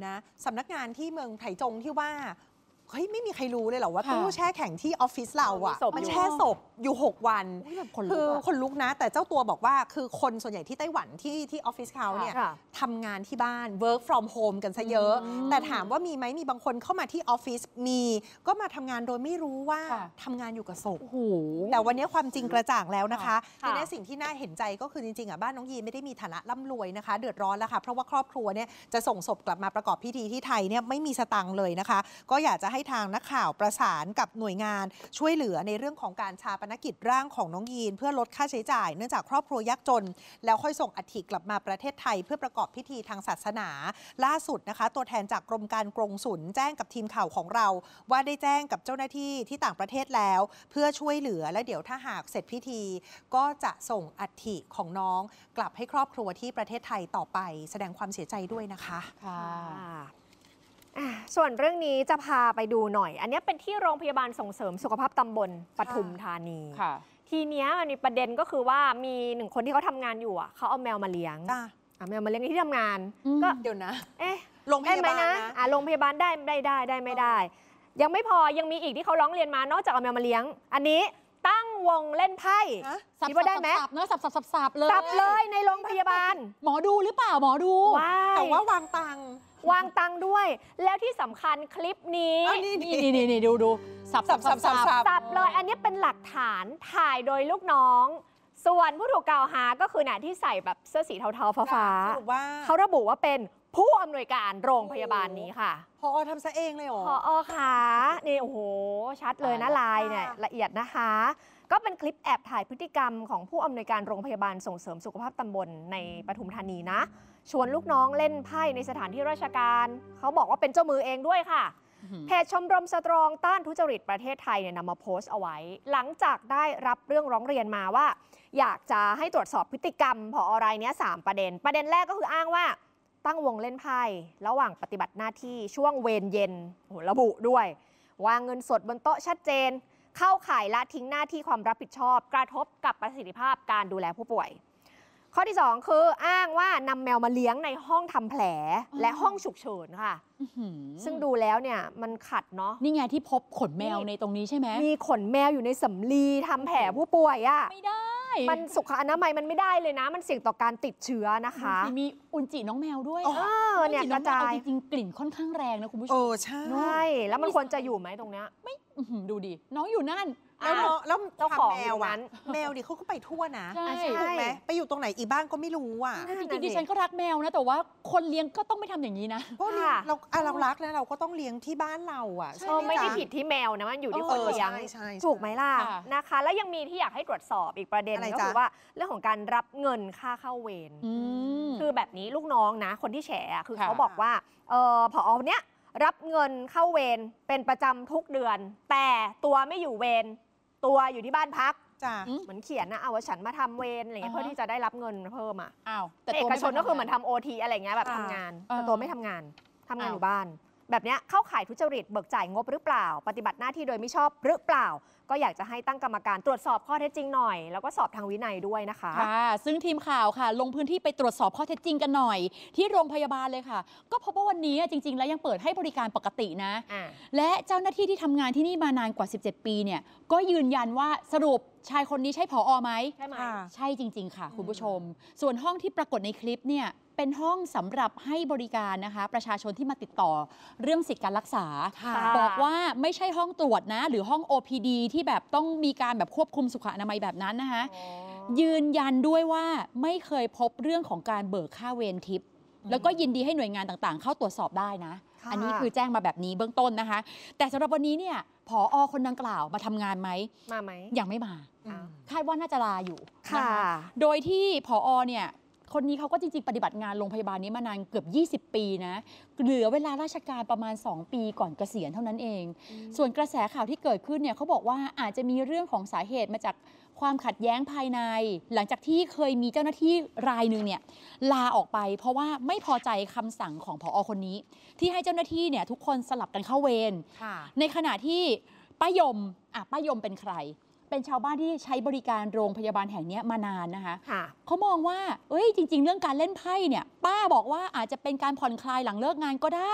นะสำนักงานที่เมืองไถจงที่ว่าเฮ้ยไม่มีใครรู้เลยเหรอว่าตู้แช่แข็งที่ออฟฟิศเราอ่ะมันแช่ศพอยู่6 วันคือคนลุกนะแต่เจ้าตัวบอกว่าคือคนส่วนใหญ่ที่ไต้หวันที่ออฟฟิศเขาเนี่ยทำงานที่บ้าน work from home กันซะเยอะแต่ถามว่ามีไหมมีบางคนเข้ามาที่ออฟฟิศมีก็มาทำงานโดยไม่รู้ว่าทำงานอยู่กับศพแต่วันนี้ความจริงกระจ่างแล้วนะคะทีนี้สิ่งที่น่าเห็นใจก็คือจริงๆอ่ะบ้านน้องยีนไม่ได้มีฐานะร่ำรวยนะคะเดือดร้อนแล้วค่ะเพราะว่าครอบครัวเนี่ยจะส่งศพกลับมาประกอบพิธีที่ไทยเนี่ยไม่มีสตังค์เลยนะคะก็อยากจะให้ทางนักข่าวประสานกับหน่วยงานช่วยเหลือในเรื่องของการชาปนกิจร่างของน้องยีนเพื่อลดค่าใช้จ่ายเนื่องจากครอบครัวยากจนแล้วค่อยส่งอัฐิกลับมาประเทศไทยเพื่อประกอบพิธีทางศาสนาล่าสุดนะคะตัวแทนจากกรมการกงสุลแจ้งกับทีมข่าวของเราว่าได้แจ้งกับเจ้าหน้าที่ที่ต่างประเทศแล้วเพื่อช่วยเหลือและเดี๋ยวถ้าหากเสร็จพิธีก็จะส่งอัฐิของน้องกลับให้ครอบครัวที่ประเทศไทยต่อไปแสดงความเสียใจด้วยนะคะส่วนเรื่องนี้จะพาไปดูหน่อยอันนี้เป็นที่โรงพยาบาลส่งเสริมสุขภาพตำบลปทุมธานีทีนี้มันมีประเด็นก็คือว่ามี1 คนที่เขาทำงานอยู่เขาเอาแมวมาเลี้ยงแมวมาเลี้ยงที่ทำงานก็เดี๋ยวนะโรงพยาบาลนะโรงพยาบาลได้ไม่ได้ยังไม่พอยังมีอีกที่เขาร้องเรียนมานอกจากเอาแมวมาเลี้ยงอันนี้ตั้งวงเล่นไพ่คิดว่าได้ไหมเนอะสับเลยสับเลยในโรงพยาบาลหมอดูหรือเปล่าหมอดูแต่ว่าวางตังด้วยแล้วที่สำคัญคลิปนี้นี่ดูสับเลยอันนี้เป็นหลักฐานถ่ายโดยลูกน้องส่วนผู้ถูกกล่าวหาก็คือที่ใส่แบบเสื้อสีเทาๆฟ้าเขาระบุว่าเป็นผู้อำนวยการโรงพยาบาลนี้ค่ะผอ.ทำซะเองเลยเหรอผอ.ค่ะนี่โอ้โหชัดเลยนะลายเนี่ยละเอียดนะคะก็เป็นคลิปแอบถ่ายพฤติกรรมของผู้อำนวยการโรงพยาบาลส่งเสริมสุขภาพตำบลในปทุมธานีนะชวนลูกน้องเล่นไพ่ในสถานที่ราชการเขาบอกว่าเป็นเจ้ามือเองด้วยค่ะเพจชมรมสตรองต้านทุจริตประเทศไทยเนี่ยนำมาโพสต์เอาไว้หลังจากได้รับเรื่องร้องเรียนมาว่าอยากจะให้ตรวจสอบพฤติกรรมผอ.รายนี้3 ประเด็นแรกก็คืออ้างว่าตั้งวงเล่นไพ่ระหว่างปฏิบัติหน้าที่ช่วงเวรเย็นระบุด้วยวางเงินสดบนโต๊ะชัดเจนเข้าข่ายละทิ้งหน้าที่ความรับผิดชอบกระทบกับประสิทธิภาพการดูแลผู้ป่วยข้อที่2คืออ้างว่านำแมวมาเลี้ยงในห้องทำแผลและห้องฉุกเฉินค่ะซึ่งดูแล้วเนี่ยมันขัดเนาะนี่ไงที่พบขนแมวในตรงนี้ใช่ไหมมีขนแมวอยู่ในสำลีทำแผลผู้ป่วยไม่ได้มันสุขอนามัยมันไม่ได้เลยนะมันเสี่ยงต่อการติดเชื้อนะคะมีอุจจิน้องแมวด้วยเนี่ยกระจายจริงๆกลิ่นค่อนข้างแรงนะคุณผู้ชมใช่แล้วมันควรจะอยู่ไหมตรงเนี้ยไม่ดูดิน้องอยู่นั่นแล้วเจ้าของแมวดิเขาก็ไปทั่วนะถูกไหมไปอยู่ตรงไหนอีบ้านก็ไม่รู้อ่ะจริงๆดิฉันก็รักแมวนะแต่ว่าคนเลี้ยงก็ต้องไม่ทำอย่างนี้นะก็เรารักนะเราก็ต้องเลี้ยงที่บ้านเราอ่ะไม่ได้ผิดที่แมวนะมันอยู่ที่คนเลี้ยงถูกไหมล่ะนะคะแล้วยังมีที่อยากให้ตรวจสอบอีกประเด็นก็คือว่าเรื่องของการรับเงินค่าเข้าเวรคือแบบนี้ลูกน้องนะคนที่แฉคือเขาบอกว่าผอ.เนี้ยรับเงินเข้าเวรเป็นประจำทุกเดือนแต่ตัวไม่อยู่เวรตัวอยู่ที่บ้านพักเหมือนเขียนนะว่าฉันมาทำเวรอะไรเงี้ยเพื่อที่จะได้รับเงินเพิ่มแต่เอกชนก็คือเหมือนทำOTอะไรเงี้ยแบบทำงานแต่ตัวไม่ทำงานอยู่บ้านแบบนี้เข้าข่ายทุจริตเบิกจ่ายงบหรือเปล่าปฏิบัติหน้าที่โดยไม่ชอบหรือเปล่าก็อยากจะให้ตั้งกรรมการตรวจสอบข้อเท็จจริงหน่อยแล้วก็สอบทางวินัยด้วยนะคะซึ่งทีมข่าวค่ะลงพื้นที่ไปตรวจสอบข้อเท็จจริงกันหน่อยที่โรงพยาบาลเลยค่ะก็พบว่าวันนี้จริงๆแล้วยังเปิดให้บริการปกตินะและเจ้าหน้าที่ที่ทำงานที่นี่มานานกว่า17 ปีเนี่ยก็ยืนยันว่าสรุปชายคนนี้ใช่ผอ.ไหมใช่จริงๆค่ะคุณผู้ชมส่วนห้องที่ปรากฏในคลิปเนี่ยเป็นห้องสำหรับให้บริการนะคะประชาชนที่มาติดต่อเรื่องสิทธิการรักษาบอกว่าไม่ใช่ห้องตรวจนะหรือห้อง OPD ที่แบบต้องมีการแบบควบคุมสุขอนามัยแบบนั้นนะคะยืนยันด้วยว่าไม่เคยพบเรื่องของการเบิกค่าเวรทิปแล้วก็ยินดีให้หน่วยงานต่างๆเข้าตรวจสอบได้นะอันนี้คือแจ้งมาแบบนี้เบื้องต้นนะคะแต่สำหรับวันนี้เนี่ยผอ.คนดังกล่าวมาทำงานไหมยังไม่มาคาดว่าน่าจะลาอยู่โดยที่ผอ.เนี่ยคนนี้เขาก็จริงๆปฏิบัติงานโรงพยาบาลนี้มานานเกือบ20 ปีนะเหลือเวลาราชการประมาณ2 ปีก่อนเกษียณเท่านั้นเองส่วนกระแสข่าวที่เกิดขึ้นเนี่ยเขาบอกว่าอาจจะมีเรื่องของสาเหตุมาจากความขัดแย้งภายในหลังจากที่เคยมีเจ้าหน้าที่รายหนึ่งเนี่ยลาออกไปเพราะว่าไม่พอใจคำสั่งของผอ.คนนี้ที่ให้เจ้าหน้าที่เนี่ยทุกคนสลับกันเข้าเวรในขณะที่ป้ายมเป็นใครเป็นชาวบ้านที่ใช้บริการโรงพยาบาลแห่งนี้มานานนะคะเขามองว่าจริงๆเรื่องการเล่นไพ่เนี่ยป้าบอกว่าอาจจะเป็นการผ่อนคลายหลังเลิกงานก็ได้